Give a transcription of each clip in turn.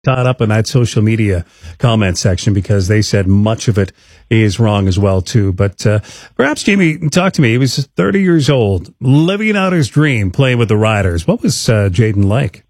caught up in that social media comment section because they said much of it is wrong as well, too. But perhaps, Jamie, talk to me. He was 30 years old, living out his dream, playing with the Riders. What was Jayden like?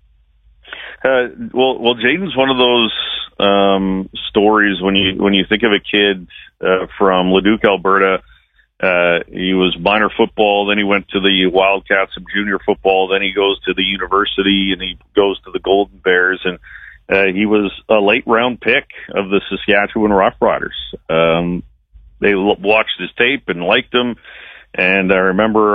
Well, Jayden's one of those stories when you think of a kid from Leduc, Alberta. He was minor football, then he went to the Wildcats of junior football, then he goes to the university and he goes to the Golden Bears, and he was a late round pick of the Saskatchewan Roughriders. They watched his tape and liked him. And I remember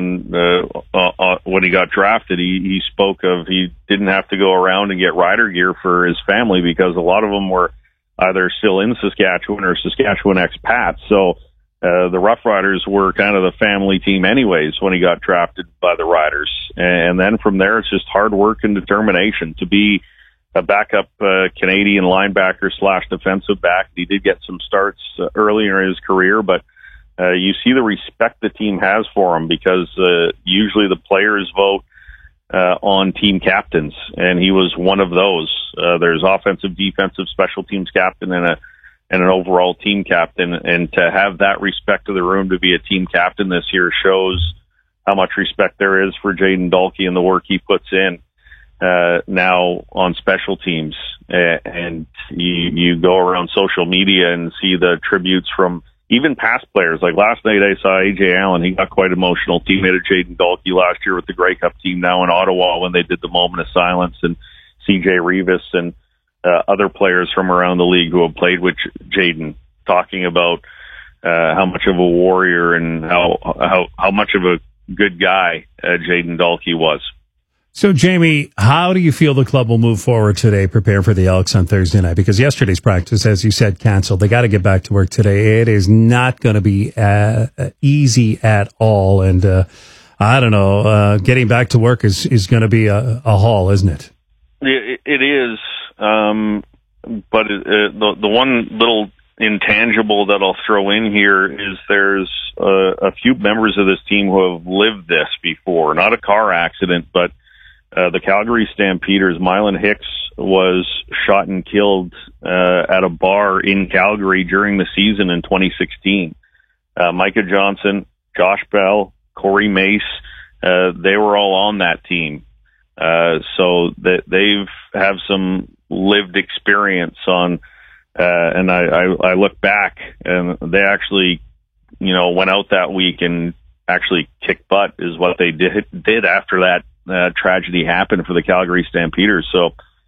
when he got drafted, he spoke of he didn't have to go around and get Rider gear for his family because a lot of them were either still in Saskatchewan or Saskatchewan expats. So the Roughriders were kind of the family team anyways when he got drafted by the Riders. And then from there, it's just hard work and determination to be a backup Canadian linebacker / defensive back. He did get some starts earlier in his career, but you see the respect the team has for him because usually the players vote on team captains, and he was one of those. There's offensive, defensive, special teams captain, and an overall team captain. And to have that respect of the room to be a team captain this year shows how much respect there is for Jayden Dalkey and the work he puts in now on special teams. And you go around social media and see the tributes from even past players. Like last night I saw A.J. Allen. He got quite emotional. Teammate of Jayden Dalkey last year with the Grey Cup team now in Ottawa when they did the moment of silence, and C.J. Revis and other players from around the league who have played with Jayden talking about how much of a warrior and how much of a good guy Jayden Dalkey was. So, Jamie, how do you feel the club will move forward today, prepare for the Elks on Thursday night? Because yesterday's practice, as you said, canceled. They got to get back to work today. It is not going to be easy at all. And I don't know, getting back to work is going to be a haul, isn't it? It is. But the one little intangible that I'll throw in here is there's a few members of this team who have lived this before. Not a car accident, but the Calgary Stampeders. Mylan Hicks was shot and killed at a bar in Calgary during the season in 2016. Micah Johnson, Josh Bell, Corey Mace, they were all on that team. So that they've have some lived experience on, and I look back and they actually, went out that week and actually kicked butt is what they did after that tragedy happened for the Calgary Stampeders. So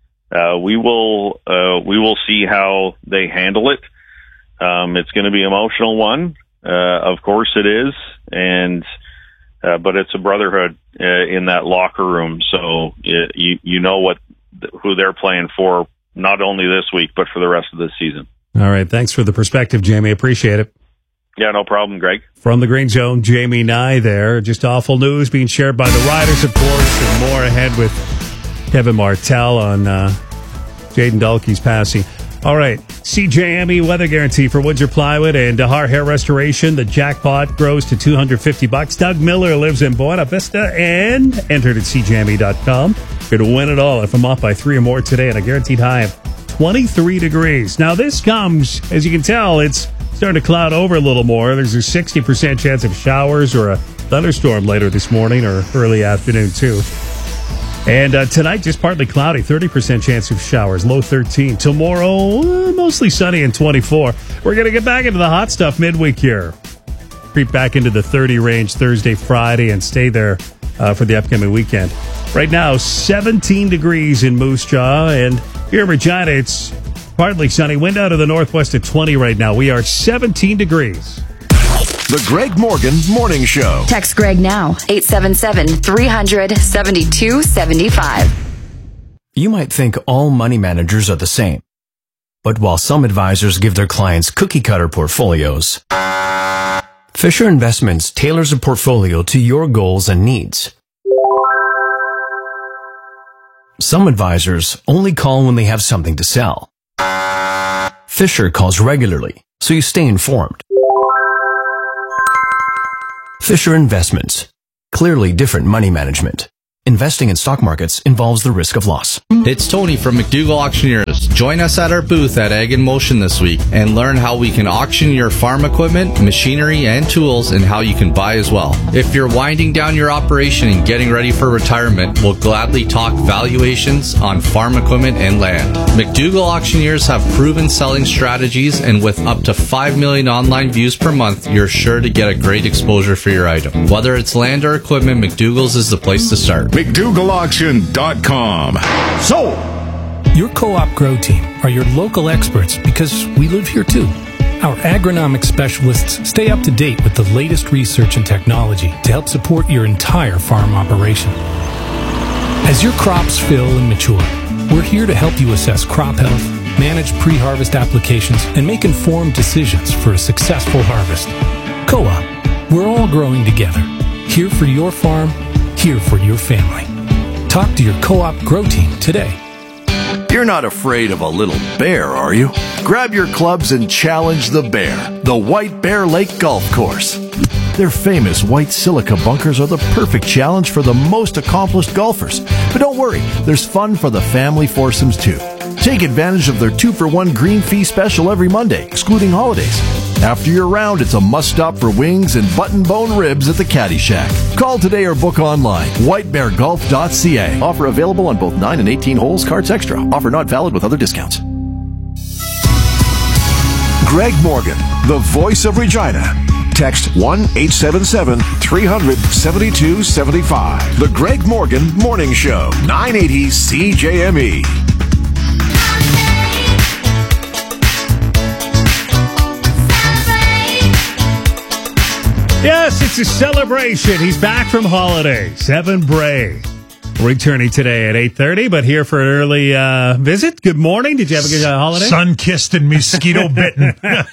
we will see how they handle it. It's going to be an emotional one, of course it is, and but it's a brotherhood in that locker room. So you know who they're playing for, not only this week but for the rest of the season. All right, thanks for the perspective, Jamie. Appreciate it. Yeah, no problem, Greg. From the Green Zone, Jamie Nye there. Just awful news being shared by the Riders, of course, and more ahead with Kevin Martell on Jayden Dalkey's passing. All right, CJME weather guarantee for Windsor Plywood and Dahar Hair Restoration. The jackpot grows to $250. Doug Miller lives in Buena Vista and entered at CJME.com. Going to win it all if I'm off by 3 or more today at a guaranteed high of 23 degrees. Now, this comes, as you can tell, it's starting to cloud over a little more. There's a 60% chance of showers or a thunderstorm later this morning or early afternoon, too. And tonight, just partly cloudy, 30% chance of showers, low 13. Tomorrow, mostly sunny and 24. We're going to get back into the hot stuff midweek here. Creep back into the 30 range Thursday, Friday, and stay there for the upcoming weekend. Right now, 17 degrees in Moose Jaw, and here in Regina, it's partly sunny. Wind out of the northwest at 20 right now. We are 17 degrees. The Greg Morgan Morning Show. Text Greg now, 877-300-7275. You might think all money managers are the same. But while some advisors give their clients cookie-cutter portfolios, Fisher Investments tailors a portfolio to your goals and needs. Some advisors only call when they have something to sell. Fisher calls regularly, so you stay informed. Fisher Investments. Clearly different money management. Investing in stock markets involves the risk of loss. It's Tony from McDougall Auctioneers. Join us at our booth at Ag in Motion this week and learn how we can auction your farm equipment, machinery, and tools, and how you can buy as well. If you're winding down your operation and getting ready for retirement, we'll gladly talk valuations on farm equipment and land. McDougall Auctioneers have proven selling strategies, and with up to 5 million online views per month, you're sure to get a great exposure for your item. Whether it's land or equipment, McDougall's is the place to start. McDougallAuction.com. Sold! Your Co-op Grow team are your local experts because we live here too. Our agronomic specialists stay up to date with the latest research and technology to help support your entire farm operation. As your crops fill and mature, we're here to help you assess crop health, manage pre-harvest applications, and make informed decisions for a successful harvest. Co-op, we're all growing together. Here for your farm, here for your family. Talk to your Co-op Grow team today. You're not afraid of a little bear, are you? Grab your clubs and challenge the bear, the White Bear Lake Golf Course. Their famous white silica bunkers are the perfect challenge for the most accomplished golfers. But don't worry, there's fun for the family foursomes too. Take advantage of their 2-for-1 green fee special every Monday, excluding holidays. After your round, it's a must-stop for wings and button-bone ribs at the Caddy Shack. Call today or book online. whitebeargolf.ca. Offer available on both 9 and 18 holes. Cards extra. Offer not valid with other discounts. Greg Morgan, the voice of Regina. Text 1-877-300-7275. The Greg Morgan Morning Show. 980 CJME. Yes, it's a celebration. He's back from holidays. Evan Bray returning today at 8:30, but here for an early visit. Good morning. Did you have a good holiday? Sun-kissed and mosquito-bitten.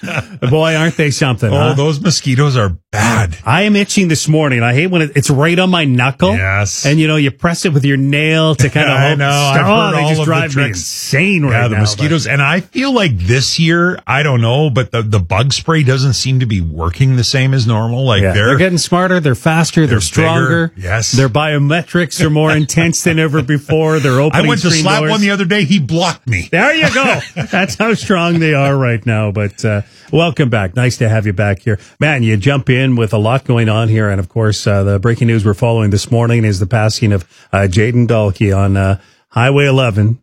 Boy, aren't they something, Oh, huh? those mosquitoes are bad. I am itching this morning. I hate when it's right on my knuckle. Yes. And, you press it with your nail to kind of I know. I've heard they all just of drive the me tricks. insane right Yeah, now. the mosquitoes. And I feel like this year, I don't know, but the bug spray doesn't seem to be working the same as normal. Like They're getting smarter. They're faster. They're stronger. bigger. Yes. Their biometrics are more intense than ever before. They're opening I went to screen slap doors. one the other day. He blocked me. There you go. That's how strong they are right now. But welcome back. Nice to have you back here. Man, you jump in with a lot going on here. And, of course, the breaking news we're following this morning is the passing of Jayden Dalkey on Highway 11.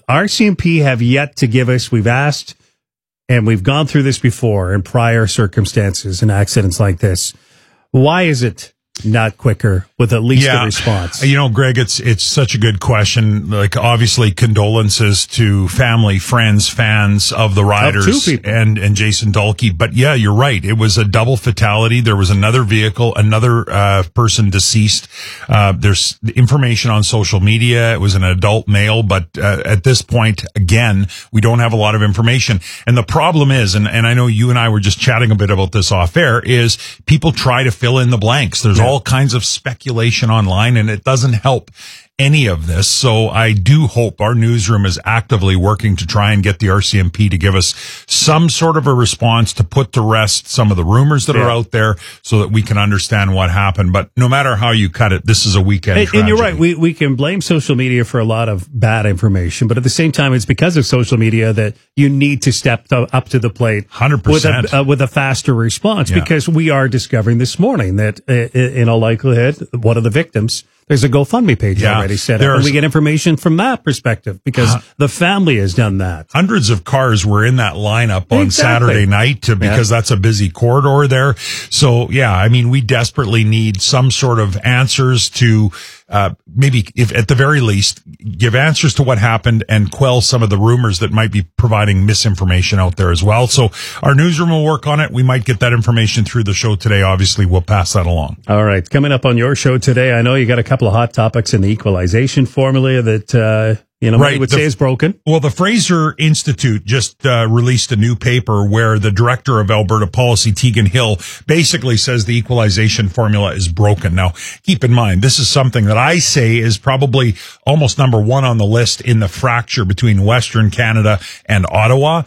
RCMP have yet to give us, we've asked, and we've gone through this before in prior circumstances and accidents like this. Why is it not quicker with at least a response? Greg, it's such a good question. Like, obviously, condolences to family, friends, fans of the riders and Jason Dalkey. But yeah, you're right. It was a double fatality. There was another vehicle, another person deceased. There's information on social media. It was an adult male, but at this point, again, we don't have a lot of information. And the problem is, and I know you and I were just chatting a bit about this off air, is people try to fill in the blanks. There's all kinds of speculation online, and it doesn't help any of this. So I do hope our newsroom is actively working to try and get the RCMP to give us some sort of a response to put to rest some of the rumors that are out there so that we can understand what happened. But no matter how you cut it, this is a weekend tragedy. And you're right. We can blame social media for a lot of bad information, but at the same time, it's because of social media that you need to step up to the plate 100% with a faster response, because we are discovering this morning that in all likelihood, one of the victims, there's a GoFundMe page already set up. And we get information from that perspective because the family has done that. Hundreds of cars were in that lineup on Saturday night because that's a busy corridor there. So, we desperately need some sort of answers to maybe, if at the very least, give answers to what happened and quell some of the rumors that might be providing misinformation out there as well. So our newsroom will work on it. We might get that information through the show today. Obviously, we'll pass that along. All right. Coming up on your show today, I know you got a couple of hot topics in the equalization formula that, many would say is broken. Well, the Fraser Institute just released a new paper where the director of Alberta Policy, Tegan Hill, basically says the equalization formula is broken. Now, keep in mind, this is something that I say is probably almost number one on the list in the fracture between Western Canada and Ottawa.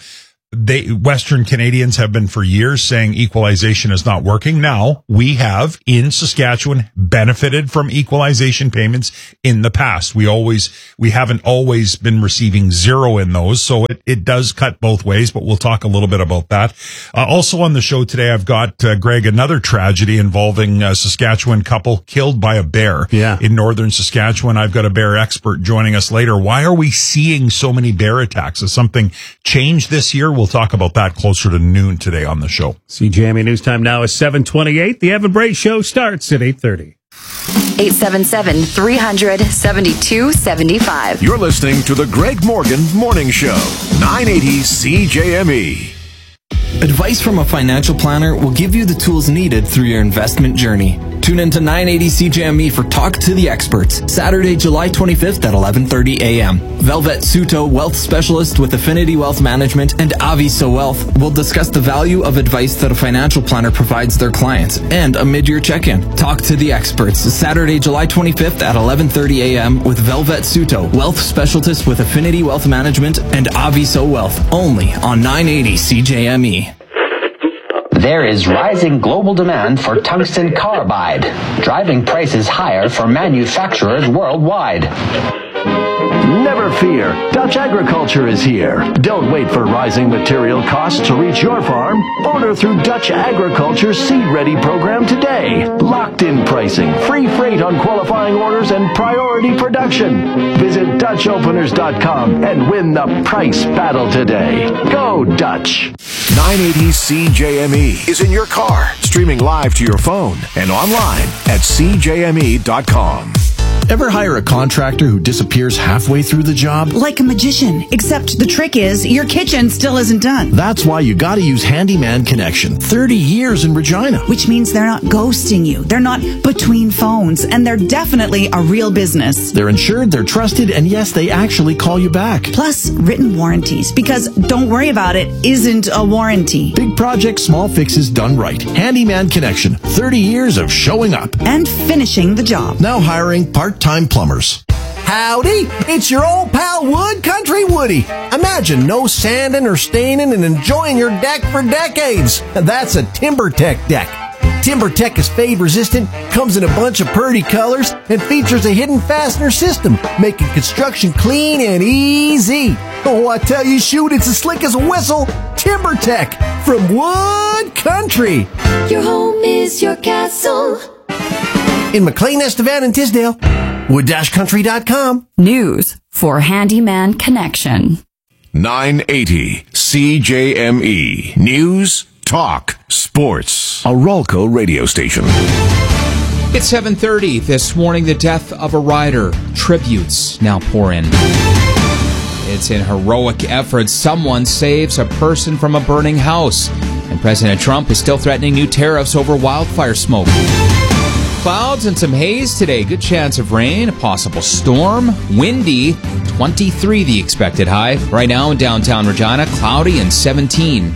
Western Canadians have been for years saying equalization is not working. Now, we have in Saskatchewan benefited from equalization payments in the past. We haven't always been receiving zero in those, so it does cut both ways, but we'll talk a little bit about that. Also on the show today, I've got, Greg, another tragedy involving a Saskatchewan couple killed by a bear in northern Saskatchewan. I've got a bear expert joining us later. Why are we seeing so many bear attacks? Has something changed this year? We'll talk about that closer to noon today on the show. CJME News Time now is 7:28. The Evan Bray Show starts at 8:30. 877-300-7275. You're listening to the Greg Morgan Morning Show, 980 CJME. Advice from a financial planner will give you the tools needed through your investment journey. Tune into 980 CJME for Talk to the Experts, Saturday, July 25th at 11:30 a.m. Velvet Suto, wealth specialist with Affinity Wealth Management, and Aviso Wealth will discuss the value of advice that a financial planner provides their clients and a mid-year check-in. Talk to the Experts, Saturday, July 25th at 11:30 a.m. with Velvet Suto, wealth specialist with Affinity Wealth Management, and Aviso Wealth, only on 980 CJME. There is rising global demand for tungsten carbide, driving prices higher for manufacturers worldwide. Never fear, Dutch Agriculture is here. Don't wait for rising material costs to reach your farm. Order through Dutch Agriculture's Seed Ready program today. Locked-in pricing, free freight on qualifying orders, and priority production. Visit DutchOpeners.com and win the price battle today. Go Dutch! 980 CJME is in your car, streaming live to your phone and online at CJME.com. Ever hire a contractor who disappears halfway through the job? Like a magician, except the trick is your kitchen still isn't done. That's why you gotta use Handyman Connection. 30 years in Regina. Which means they're not ghosting you. They're not between phones. And they're definitely a real business. They're insured, they're trusted, and yes, they actually call you back. Plus, written warranties. Because don't worry about it isn't a warranty. Big projects, small fixes done right. Handyman Connection. 30 years of showing up. And finishing the job. Now hiring part-time plumbers. Howdy, it's your old pal Wood Country Woody. Imagine no sanding or staining and enjoying your deck for decades. That's a TimberTech deck. TimberTech is fade resistant, comes in a bunch of pretty colors, and features a hidden fastener system, making construction clean and easy. Oh, I tell you, shoot, it's as slick as a whistle. TimberTech from Wood Country. Your home is your castle. In McLean, Estevan, and Tisdale. Wood-country.com. News for Handyman Connection. 980 CJME. News, talk, sports. A Rolco radio station. It's 7:30 this morning. The death of a rider. Tributes now pour in. It's in heroic effort. Someone saves a person from a burning house. And President Trump is still threatening new tariffs over wildfire smoke. Clouds and some haze today. Good chance of rain, a possible storm. Windy, 23 the expected high. Right now in downtown Regina, cloudy and 17.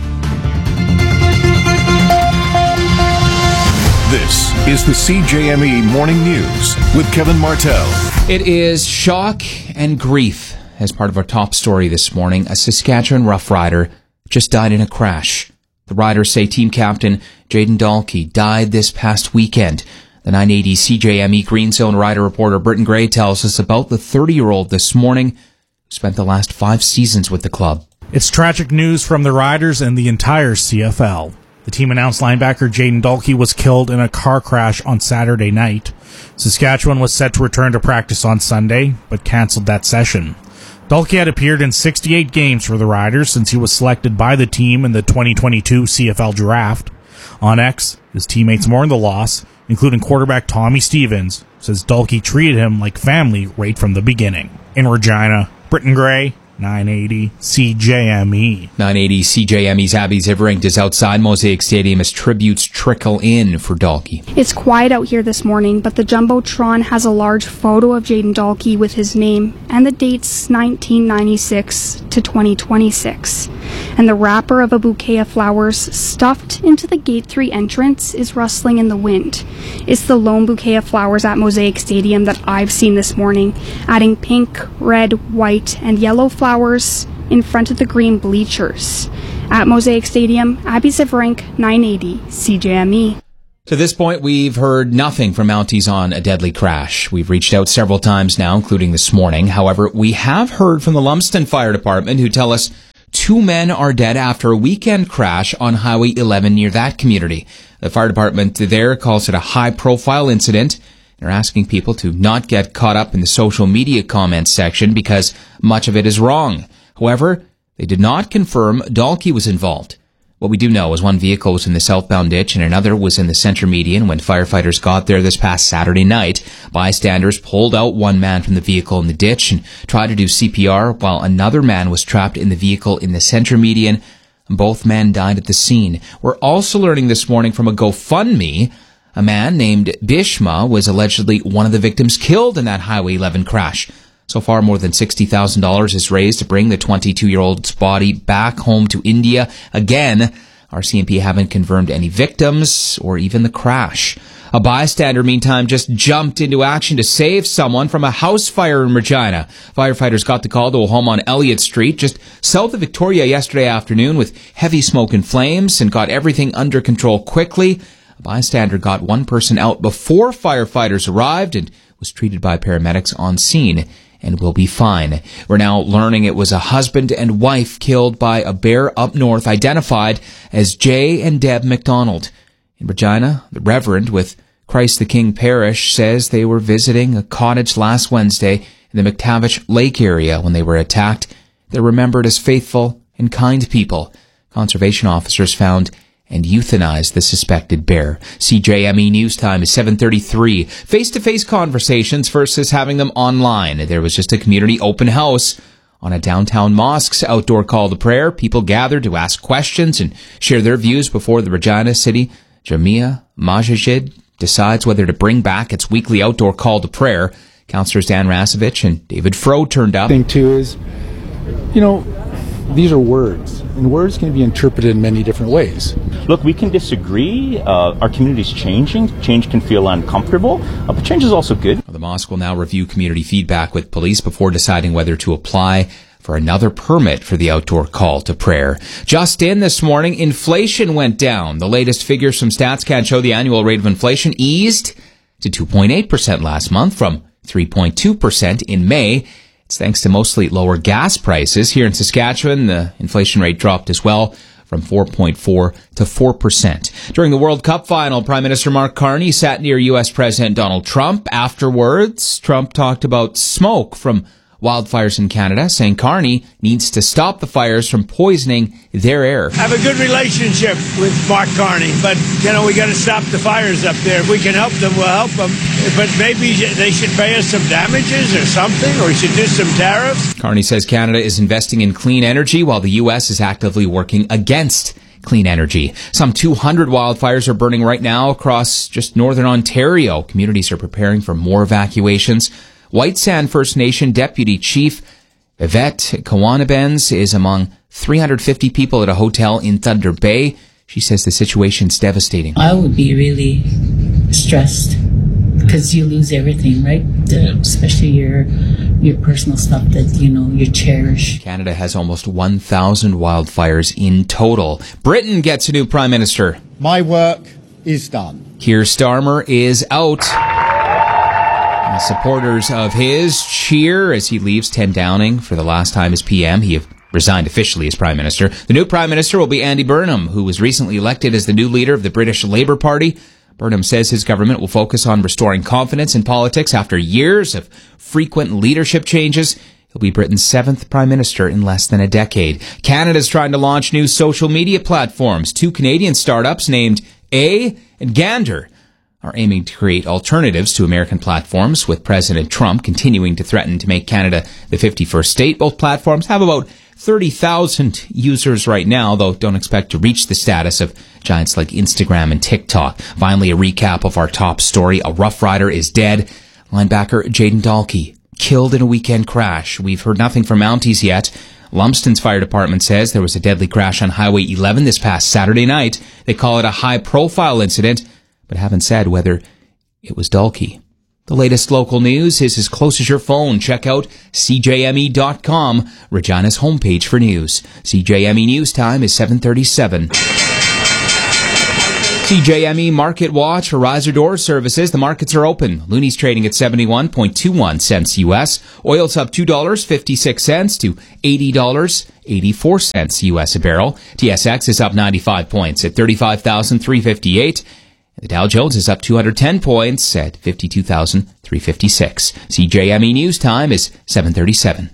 This is the CJME Morning News with Kevin Martell. It is shock and grief as part of our top story this morning. A Saskatchewan Rough Rider just died in a crash. The riders say team captain Jayden Dalkey died this past weekend. The 980 CJME Green Zone rider reporter Britton Gray tells us about the 30-year-old this morning who spent the last 5 seasons with the club. It's tragic news from the riders and the entire CFL. The team announced linebacker Jayden Dalkey was killed in a car crash on Saturday night. Saskatchewan was set to return to practice on Sunday, but canceled that session. Dalkey had appeared in 68 games for the Riders since he was selected by the team in the 2022 CFL draft. On X, his teammates mourned the loss, including quarterback Tommy Stevens, says Dalkey treated him like family right from the beginning. In Regina, Britton Gray, 980 CJME. 980 CJME's Abby Ziverink is outside Mosaic Stadium as tributes trickle in for Dalkey. It's quiet out here this morning, but the Jumbotron has a large photo of Jayden Dalkey with his name and the dates 1996 to 2026. And the wrapper of a bouquet of flowers stuffed into the Gate 3 entrance is rustling in the wind. It's the lone bouquet of flowers at Mosaic Stadium that I've seen this morning, adding pink, red, white, and yellow flowers in front of the green bleachers. At Mosaic Stadium, Abby Zivrink, 980 CJME. To this point, we've heard nothing from Mounties on a deadly crash. We've reached out several times now, including this morning. However, we have heard from the Lumsden Fire Department, who tell us 2 men are dead after a weekend crash on Highway 11 near that community. The fire department there calls it a high-profile incident. They're asking people to not get caught up in the social media comments section because much of it is wrong. However, they did not confirm Dalkey was involved. What we do know is one vehicle was in the southbound ditch and another was in the center median when firefighters got there this past Saturday night. Bystanders pulled out one man from the vehicle in the ditch and tried to do CPR while another man was trapped in the vehicle in the center median. Both men died at the scene. We're also learning this morning from a GoFundMe, a man named Bishma was allegedly one of the victims killed in that Highway 11 crash. So far, more than $60,000 is raised to bring the 22-year-old's body back home to India. Again, RCMP haven't confirmed any victims or even the crash. A bystander, meantime, just jumped into action to save someone from a house fire in Regina. Firefighters got the call to a home on Elliott Street, just south of Victoria yesterday afternoon with heavy smoke and flames and got everything under control quickly. A bystander got one person out before firefighters arrived and was treated by paramedics on scene and will be fine. We're now learning it was a husband and wife killed by a bear up north, identified as Jay and Deb McDonald. In Regina, the Reverend with Christ the King Parish says they were visiting a cottage last Wednesday in the McTavish Lake area when they were attacked. They're remembered as faithful and kind people. Conservation officers found and euthanized the suspected bear. CJME News Time is 7:33. Face-to-face conversations versus having them online. There was just a community open house on a downtown mosque's outdoor call to prayer. People gathered to ask questions and share their views before the Regina City Jamia Masjid decides whether to bring back its weekly outdoor call to prayer. Councillors Dan Rasevich and David Froh turned up. The thing too is, these are words, and words can be interpreted in many different ways. Look, we can disagree. Our community's changing. Change can feel uncomfortable, but change is also good. The mosque will now review community feedback with police before deciding whether to apply for another permit for the outdoor call to prayer. Just in this morning, inflation went down. The latest figures from StatsCan show the annual rate of inflation eased to 2.8% last month from 3.2% in May. It's thanks to mostly lower gas prices. Here in Saskatchewan, the inflation rate dropped as well from 4.4 to 4%. During the World Cup final, Prime Minister Mark Carney sat near U.S. President Donald Trump. Afterwards, Trump talked about smoke from wildfires in Canada, saying Carney needs to stop the fires from poisoning their air. I have a good relationship with Mark Carney, but, we got to stop the fires up there. If we can help them, we'll help them. But maybe they should pay us some damages or something, or we should do some tariffs. Carney says Canada is investing in clean energy while the U.S. is actively working against clean energy. Some 200 wildfires are burning right now across just northern Ontario. Communities are preparing for more evacuations. White Sand First Nation Deputy Chief Yvette Kawanabens is among 350 people at a hotel in Thunder Bay. She says the situation's devastating. I would be really stressed because you lose everything, right? Especially your personal stuff that, you cherish. Canada has almost 1,000 wildfires in total. Britain gets a new prime minister. My work is done. Keir Starmer is out. Supporters of his cheer as he leaves 10 Downing for the last time as PM. He resigned officially as Prime Minister. The new Prime Minister will be Andy Burnham, who was recently elected as the new leader of the British Labour Party. Burnham says his government will focus on restoring confidence in politics after years of frequent leadership changes. He'll be Britain's 7th Prime Minister in less than a decade. Canada's trying to launch new social media platforms. 2 Canadian startups named A and Gander are aiming to create alternatives to American platforms, with President Trump continuing to threaten to make Canada the 51st state. Both platforms have about 30,000 users right now, though don't expect to reach the status of giants like Instagram and TikTok. Finally, a recap of our top story. A Rough Rider is dead. Linebacker Jayden Dalkey killed in a weekend crash. We've heard nothing from Mounties yet. Lumsden's fire department says there was a deadly crash on Highway 11 this past Saturday night. They call it a high-profile incident, but haven't said whether it was Dalkey. The latest local news is as close as your phone. Check out CJME.com, Regina's homepage for news. CJME News Time is 7:37. CJME Market Watch for Riser Door Services. The markets are open. Looney's trading at 71.21 cents U.S. Oil's up $2.56 to $80.84 U.S. a barrel. TSX is up 95 points at 35,358. The Dow Jones is up 210 points at 52,356. CJME News Time is 7:37.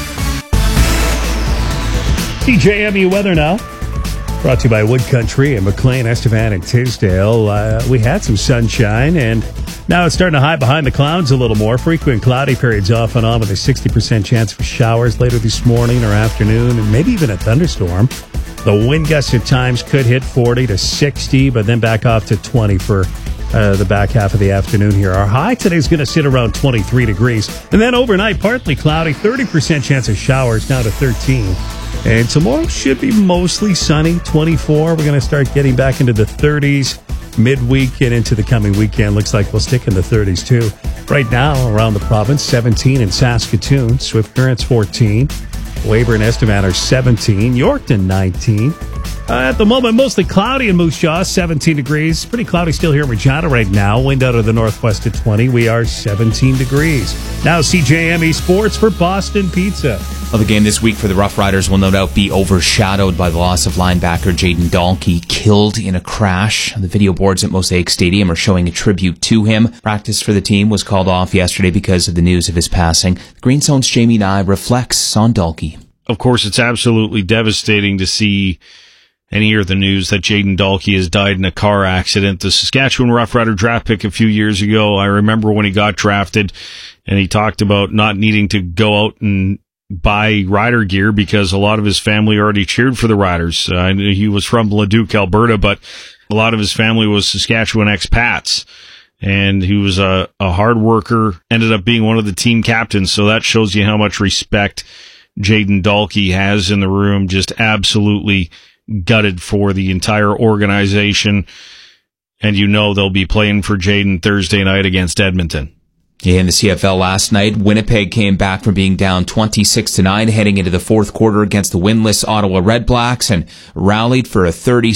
CJME weather now. Brought to you by Wood Country and McLean, Estevan, and Tisdale. We had some sunshine, and now it's starting to hide behind the clouds a little more. Frequent cloudy periods off and on with a 60% chance for showers later this morning or afternoon, and maybe even a thunderstorm. The wind gusts at times could hit 40 to 60, but then back off to 20 for the back half of the afternoon here. Our high today is going to sit around 23 degrees. And then overnight, partly cloudy, 30% chance of showers, down to 13. And tomorrow should be mostly sunny, 24. We're going to start getting back into the 30s midweek and into the coming weekend. Looks like we'll stick in the 30s, too. Right now, around the province, 17 in Saskatoon, Swift Current's 14. Weyburn and Estevan are 17. Yorkton, 19. At the moment, mostly cloudy in Moose Jaw, 17 degrees. Pretty cloudy still here in Regina right now. Wind out of the northwest at 20. We are 17 degrees. Now CJME Sports for Boston Pizza. Well, the game this week for the Rough Riders will no doubt be overshadowed by the loss of linebacker Jayden Dalkey, killed in a crash. The video boards at Mosaic Stadium are showing a tribute to him. Practice for the team was called off yesterday because of the news of his passing. Green Zone's Jamie Nye reflects on Dalkey. Of course, it's absolutely devastating to see and hear the news that Jayden Dalkey has died in a car accident. The Saskatchewan Rough Rider draft pick a few years ago, I remember when he got drafted, and he talked about not needing to go out and buy Rider gear because a lot of his family already cheered for the Riders. He was from Leduc, Alberta, but a lot of his family was Saskatchewan expats. And he was a hard worker, ended up being one of the team captains, so that shows you how much respect Jayden Dalkey has in the room. Just absolutely gutted for the entire organization. And you know they'll be playing for Jayden Thursday night against Edmonton. Yeah, in the CFL last night, Winnipeg came back from being down 26-9 heading into the fourth quarter against the winless Ottawa Redblacks and rallied for a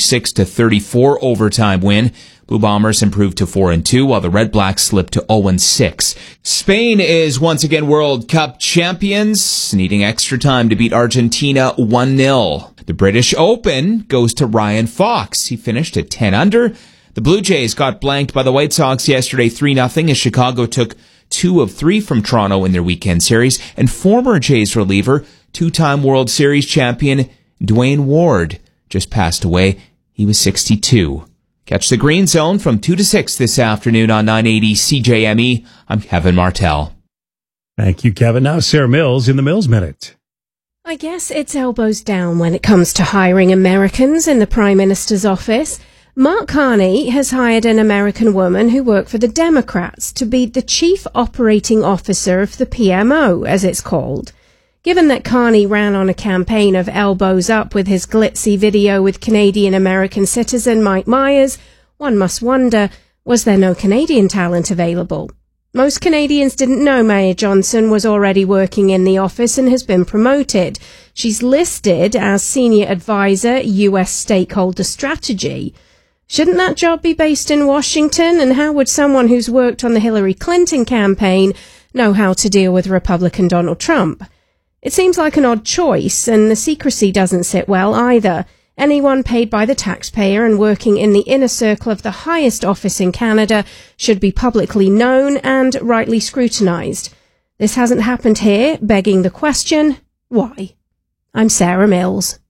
36-34 overtime win. Blue Bombers improved to 4-2, while the Red Blacks slipped to 0-6. Spain is once again World Cup champions, needing extra time to beat Argentina 1-0. The British Open goes to Ryan Fox. He finished at 10 under. The Blue Jays got blanked by the White Sox yesterday 3-0 as Chicago took 2 of 3 from Toronto in their weekend series. And former Jays reliever, two-time World Series champion Dwayne Ward just passed away. He was 62. Catch the Green Zone from 2 to 6 this afternoon on 980 CJME. I'm Kevin Martell. Thank you, Kevin. Now Sarah Mills in the Mills Minute. I guess it's elbows down when it comes to hiring Americans in the Prime Minister's office. Mark Carney has hired an American woman who worked for the Democrats to be the chief operating officer of the PMO, as it's called. Given that Carney ran on a campaign of elbows up with his glitzy video with Canadian-American citizen Mike Myers, one must wonder, was there no Canadian talent available? Most Canadians didn't know Mayor Johnson was already working in the office and has been promoted. She's listed as Senior Advisor, U.S. Stakeholder Strategy. Shouldn't that job be based in Washington? And how would someone who's worked on the Hillary Clinton campaign know how to deal with Republican Donald Trump? It seems like an odd choice, and the secrecy doesn't sit well either. Anyone paid by the taxpayer and working in the inner circle of the highest office in Canada should be publicly known and rightly scrutinised. This hasn't happened here, begging the question, why? I'm Sarah Mills.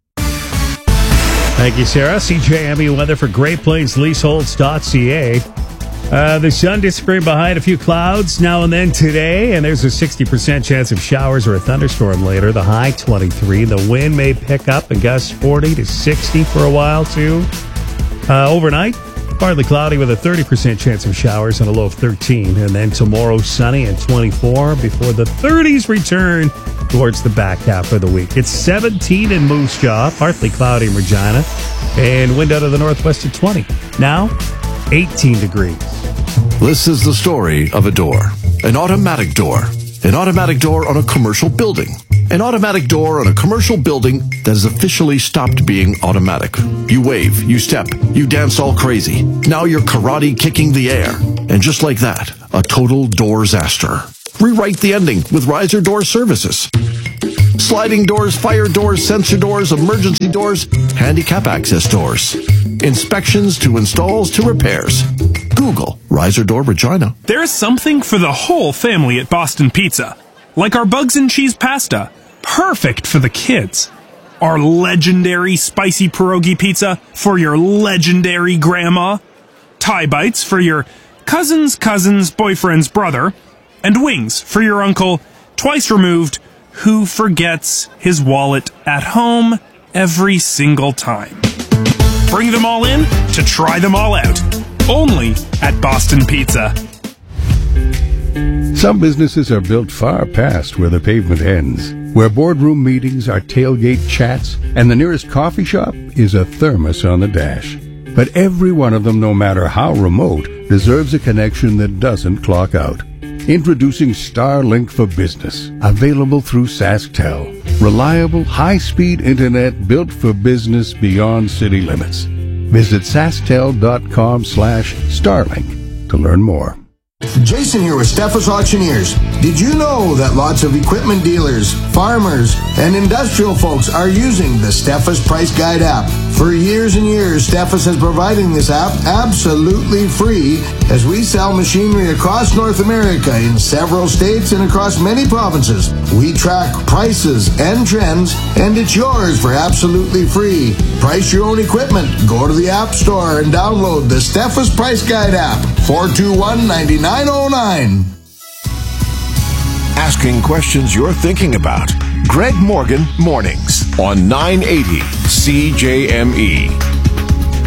Thank you, Sarah. CJME weather for Great Plains Leaseholds.ca. The sun disappearing behind a few clouds now and then today, and there's a 60% chance of showers or a thunderstorm later. The high 23. The wind may pick up and gust 40 to 60 for a while, too. Overnight, partly cloudy with a 30% chance of showers and a low of 13. And then tomorrow, sunny and 24 before the 30s return towards the back half of the week. It's 17 in Moose Jaw, partly cloudy in Regina, and wind out of the northwest at 20. Now, 18 degrees. This is the story of a door. An automatic door. An automatic door on a commercial building. An automatic door on a commercial building that has officially stopped being automatic. You wave, you step, you dance all crazy. Now you're karate kicking the air. And just like that, a total door-zaster. Rewrite the ending with Riser Door Services. Sliding doors, fire doors, sensor doors, emergency doors, handicap access doors. Inspections to installs to repairs. Google Riser Door Regina. There's something for the whole family at Boston Pizza. Like our bugs and cheese pasta. Perfect for the kids. Our legendary spicy pierogi pizza for your legendary grandma. Thai bites for your cousin's boyfriend's brother. And wings for your uncle, twice removed, who forgets his wallet at home every single time. Bring them all in to try them all out. Only at Boston Pizza. Some businesses are built far past where the pavement ends, where boardroom meetings are tailgate chats, and the nearest coffee shop is a thermos on the dash. But every one of them, no matter how remote, deserves a connection that doesn't clock out. Introducing Starlink for Business, available through SaskTel. Reliable, high-speed internet built for business beyond city limits. Visit sasktel.com/Starlink to learn more. Jason here with Steffes Auctioneers. Did you know that lots of equipment dealers, farmers, and industrial folks are using the Steffes Price Guide app? For years and years, Steffes has providing this app absolutely free as we sell machinery across North America in several states and across many provinces. We track prices and trends, and it's yours for absolutely free. Price your own equipment. Go to the App Store and download the Steffes Price Guide app. 421-9909. Asking questions you're thinking about. Greg Morgan Mornings on 980 CJME.